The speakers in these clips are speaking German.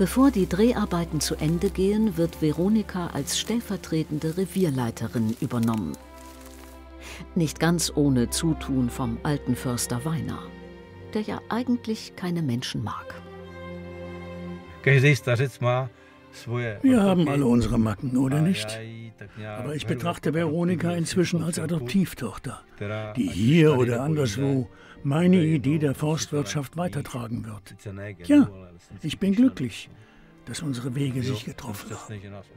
Bevor die Dreharbeiten zu Ende gehen, wird Veronika als stellvertretende Revierleiterin übernommen. Nicht ganz ohne Zutun vom alten Förster Weiner, der ja eigentlich keine Menschen mag. Wir haben alle unsere Macken, oder nicht? Aber ich betrachte Veronika inzwischen als Adoptivtochter, die hier oder anderswo meine Idee der Forstwirtschaft weitertragen wird. Ja, ich bin glücklich, dass unsere Wege sich getroffen haben.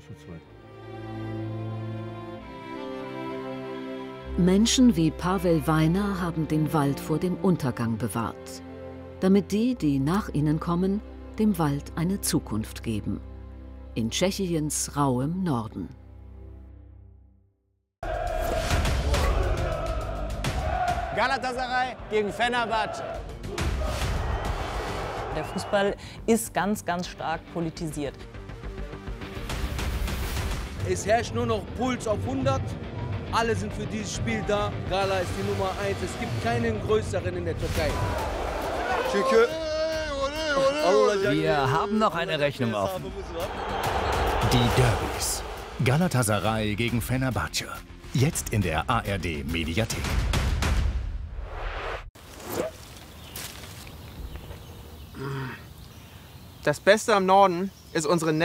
Menschen wie Pavel Weiner haben den Wald vor dem Untergang bewahrt, damit die, die nach ihnen kommen, dem Wald eine Zukunft geben. In Tschechiens rauem Norden. Galatasaray gegen Fenerbahce. Der Fußball ist ganz, ganz stark politisiert. Es herrscht nur noch Puls auf 100. Alle sind für dieses Spiel da. Gala ist die Nummer 1. Es gibt keinen größeren in der Türkei. Wir haben noch eine Rechnung offen. Die Derbys. Galatasaray gegen Fenerbahce. Jetzt in der ARD Mediathek. Das Beste am Norden ist unsere